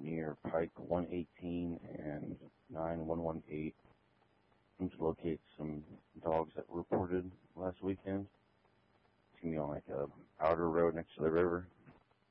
near Pike 118 and 9118. I'm to locate some dogs that were reported last weekend. It's going to be on like a outer road next to the river.